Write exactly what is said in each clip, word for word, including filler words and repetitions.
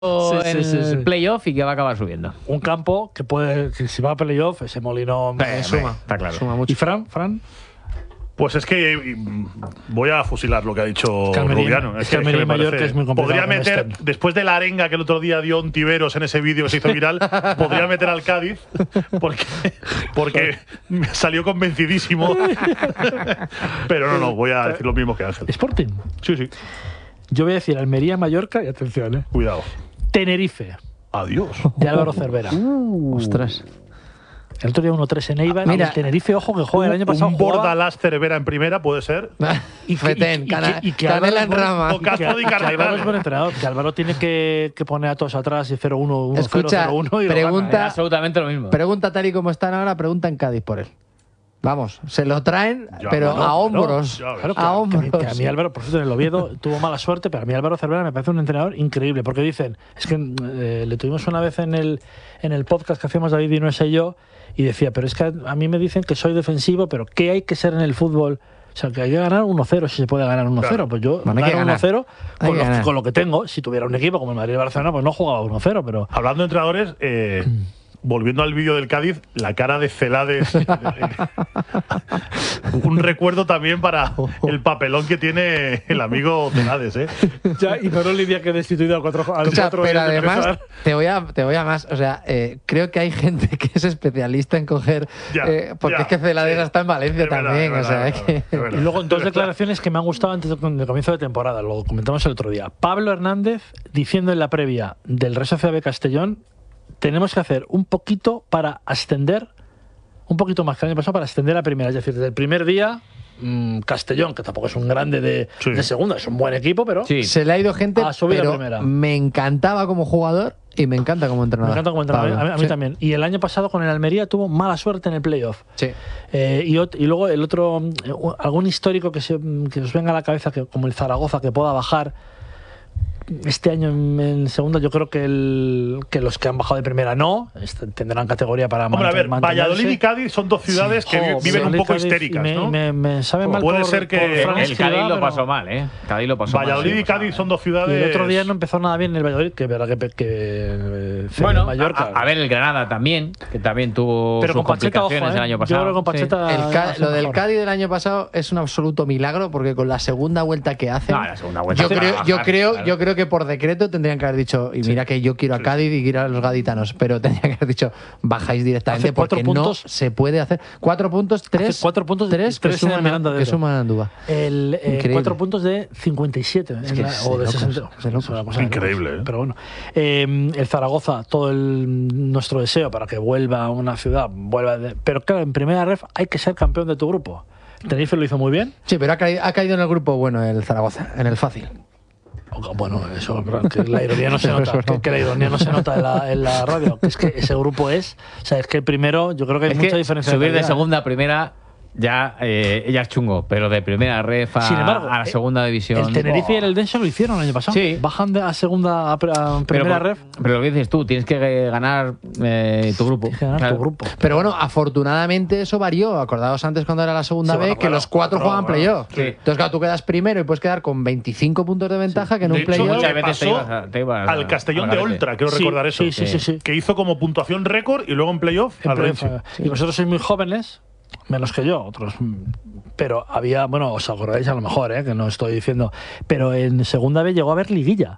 sí, sí, en sí, el sí. playoff y que va a acabar subiendo. Un campo que puede, que si va a playoff, ese molino Eh, suma. Está claro. Suma mucho. ¿Y Fran? Fran? Pues es que mm, voy a fusilar lo que ha dicho Es que Almería- Rubiano. es que Almería y me Mallorca parece- es muy complicado Podría con meter, este. después de la arenga que el otro día dio Ontiveros en ese vídeo que se hizo viral, podría meter al Cádiz porque, porque me salió convencidísimo. Pero no, no, voy a decir lo mismo que Ángel. ¿Sporting? Sí, sí. Yo voy a decir Almería, Mallorca y atención, ¿eh? Cuidado. Tenerife, Adiós. de Álvaro Cervera. Ostras. El otro día uno tres en Eibar. Mira, el Tenerife, ojo, que juega el año pasado. Un jugaba- Bordalás Cervera en primera puede ser. y que- Fetén, y- y cana- que- y que canela Álvaro en es buen- rama. O Castro di que Álvaro Cardenal. es buen entrenador. Que Álvaro tiene que, que poner a todos atrás y cero uno, uno Escucha, cero, cero uno y lo pregunta- gana. Absolutamente lo mismo. Pregunta tal y como están ahora, pregunta en Cádiz por él. Vamos, se lo traen, Ya, pero claro, a claro, hombros. ya ves. Claro, que, a que a mí- hombros. que a mí Álvaro, por cierto, en el Oviedo tuvo mala suerte, pero a mí Álvaro Cervera me parece un entrenador increíble, porque dicen, es que eh, le tuvimos una vez en el, en el podcast que hacíamos David y no sé yo, y decía, pero es que a mí me dicen que soy defensivo, pero ¿qué hay que ser en el fútbol? O sea, que hay que ganar uno cero, si se puede ganar uno cero. Claro. Pues yo Bueno, hay que gano ganar. uno cero Hay con, que lo- ganar. con lo que tengo. Si tuviera un equipo como el Madrid y el Barcelona, pues no jugaba uno cero, pero... Hablando de entrenadores, eh, volviendo al vídeo del Cádiz, la cara de Celades. Un recuerdo también para el papelón que tiene el amigo Celades, ¿eh? Ya, y no Lidia que he destituido a cuatro, a los O sea, cuatro pero días de además, empezar. te voy, a, te voy a más. O sea, eh, creo que hay gente que es especialista en coger. Ya, eh, porque ya, es que Celades sí. está en Valencia Es verdad, también. es o sea, verdad, es es que- verdad, es verdad. Y luego dos declaraciones que me han gustado antes del del comienzo de temporada, lo comentamos el otro día. Pablo Hernández diciendo en la previa del Real Sociedad de Castellón, tenemos que hacer un poquito para ascender, un poquito más que el año pasado para ascender a primera. Es decir, desde el primer día, mmm, Castellón, que tampoco es un grande de, Sí. de segunda, es un buen equipo, pero Sí. Se le ha ido gente, A subir a pero primera. me encantaba como jugador y me encanta como me entrenador. encanta como entrenador. Pablo. A mí, a mí Sí. también. Y el año pasado con el Almería tuvo mala suerte en el playoff. Sí. Eh, y, ot- y luego el otro, eh, algún histórico que, se, que os venga a la cabeza, que, como el Zaragoza, que pueda bajar. Este año en, en segunda, yo creo que, el, que los que han bajado de primera no, est- tendrán categoría para Hombre, a ver, mantenerse. Valladolid y Cádiz son dos ciudades que vi- Jo, viven un Valladolid, poco Cádiz, histéricas, y me, ¿no? Me, me sabe mal Puede por- ser que- por El- Fran El Escribá, Cádiz lo pero- pasó mal, ¿eh? Cádiz lo pasó Valladolid mal. y Cádiz son dos Y ciudades. el otro día no empezó nada bien el Valladolid, que verdad que, que, que eh, cedió Bueno, en Mallorca. a, a ver, el Granada también, que también tuvo pero sus con Pacheta, ojo, complicaciones ¿eh? el año Yo pasado. creo que con Sí. Pacheta El Ca- va a ser lo del mejor. Cádiz del año pasado es un absoluto milagro porque con la segunda vuelta que hacen, No, la segunda vuelta yo hace creo, bajar, yo creo, claro. yo creo que por decreto tendrían que haber dicho, y mira que yo quiero a Cádiz y quiero a los gaditanos, pero tendrían que haber dicho, bajáis directamente Hace cuatro porque puntos. no se puede hacer. Cuatro puntos, tres, cuatro puntos, tres, que tres en el suman, Miranda a, de que Ebro. suman a Andúba. El, eh, Increíble. cuatro puntos de cincuenta y siete. Es en que la- es o de de locos, sesenta. es de locos. Es una cosa de Increíble, locos. ¿eh? Pero bueno. Eh, el Zaragoza, todo el, nuestro deseo para que vuelva a una ciudad. vuelva de- Pero claro, en primera ref hay que ser campeón de tu grupo. Tenerife lo hizo muy bien. Sí, pero ha caído, ha caído en el grupo bueno el Zaragoza, en el fácil. O- Bueno, eso, pero que la ironía no se nota. Que, que la ironía no se nota en la, en la radio. Que es que ese grupo es. O sea, es que el primero, yo creo que hay Es mucha que diferencia. subir de calidad. segunda a primera ya, eh, ya es chungo, pero de primera ref a, Sin embargo, a la eh, segunda división. El Tenerife y el ¡buah! Eldense lo hicieron el año pasado. Sí. Bajan de, a segunda a, pre- a pero, primera por- ref. pero lo que dices tú, tienes que eh, ganar eh, tu grupo. Tienes que ganar Claro. tu grupo. Pero bueno, afortunadamente eso varió. Acordaos antes cuando era la segunda Sí, vez bueno, que claro, los cuatro claro, jugaban claro. playoff. Sí. Entonces, claro, tú quedas primero y puedes quedar con veinticinco puntos de ventaja que en De un hecho, playoff. muchas le veces te pasó ibas a- te ibas a- al Castellón al de garete. Oltra, quiero Sí, recordar eso. sí, sí, sí, sí. Que hizo como puntuación récord y luego en playoff En al play- Renfe. Y vosotros sois muy jóvenes, menos que yo, otros. mm, Pero había, bueno, os acordáis a lo mejor, ¿eh? Que no estoy diciendo. Pero en segunda vez llegó a haber liguilla.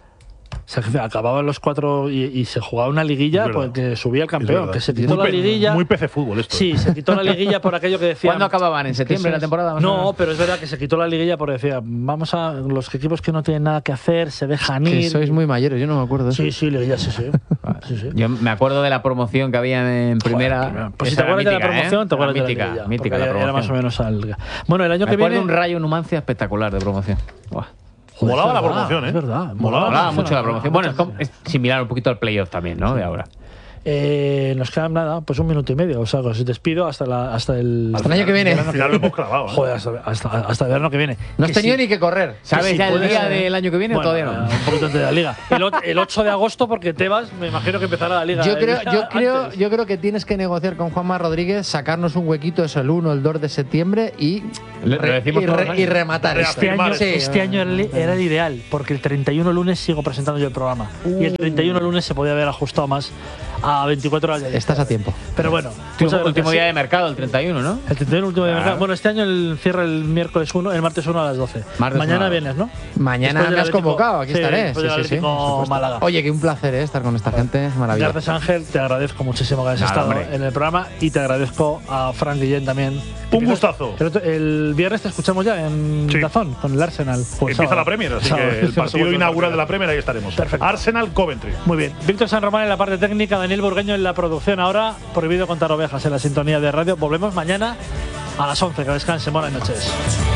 O sea, que acababan los cuatro y, y se jugaba una liguilla Es verdad. porque subía el Es campeón. verdad. Que se quitó Muy la pe- liguilla. Muy P C fútbol esto. Sí, se quitó la liguilla por aquello que decían. ¿Cuándo acababan? ¿En septiembre la temporada? más o No, menos? pero es verdad que se quitó la liguilla porque decía, vamos a los equipos que no tienen nada que hacer, se dejan Que ir. sois muy mayores, yo no me acuerdo de eso. Sí, sí, liguilla, sí, sí. sí, sí. Yo me acuerdo de la promoción que había en primera. Joder, pues si Esa te era acuerdas de la mítica, promoción, ¿eh? te acuerdas Era de la mítica, liguilla, mítica porque la era promoción. más o menos al. Bueno, el año Me que acuerdo viene. un Rayo Numancia espectacular de promoción. Buah. Joder, Molaba es la verdad, promoción, ¿eh? Es verdad. Molaba Hablaba mucho de la ¿eh? promoción. Bueno, es, como- es similar un poquito al playoff también, ¿no? De ahora. Eh, nos queda nada, pues un minuto y medio. O sea, os despido hasta, la, hasta el. Hasta el año que viene. Al final lo hemos clavado. ¿eh? Joder, hasta, hasta, hasta el verano que viene. No has Que tenido sí, ni que correr. ¿Sabes si ya el puede día ser, ¿eh? del año que viene bueno, o todavía no? Un poquito antes de la liga. El, o- el ocho de agosto, porque Tebas, me imagino que empezará la liga. Yo el creo, día yo, creo, antes. yo creo que tienes que negociar con Juanma Rodríguez, sacarnos un huequito, eso el uno, el dos de septiembre y, Le- re- lo decimos y, todos re- los y años. rematar esto. Este año, Reafirmar. Sí, este año era el- era el ideal, porque el treinta y uno lunes sigo presentando yo el programa. Y el treinta y uno lunes se podía haber ajustado más a veinticuatro horas de día. Estás a tiempo. Pero bueno, Último, muchas último gracias. día de mercado, el treinta y uno, ¿no? El treinta y uno último día de Claro. mercado. Bueno, este año el cierre el miércoles uno, el martes uno a las doce. Martes Mañana uno a las vienes, ¿no? Mañana Después me del has Atlético- convocado, aquí sí, estaré. después del Sí, sí, sí, Atlético por supuesto. Málaga. Oye, que un placer ¿eh? estar con esta gente, maravilloso. Gracias, Ángel. Te agradezco muchísimo que hayas Nada, estado hombre. en el programa y te agradezco a Frank Guillén también. Un Empiezas- gustazo. El, otro- el viernes te escuchamos ya en Sí. Dazón con el Arsenal. Pues Empieza sábado. la Premier, así Sábado. que el partido Sábado. inaugural de la Premier ahí estaremos. Perfecto. Arsenal Coventry. Muy bien. Víctor San Román en la parte técnica, Daniel Burgueño en la producción. Ahora, prohibido contar ovejas en la sintonía de radio. Volvemos mañana a las once. Que descansen. Buenas noches.